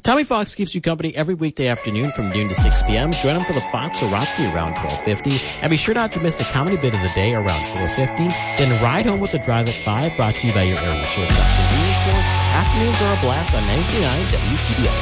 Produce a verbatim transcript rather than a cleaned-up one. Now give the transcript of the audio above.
Tommy Fox keeps you company every weekday afternoon from noon to six p.m. Join him for the Foxarazzi around twelve fifty. And be sure not to miss the comedy bit of the day around four fifty. Then ride home with the drive at five, brought to you by your area shortstop convenience store. Afternoons are a blast on ninety-nine W T B L.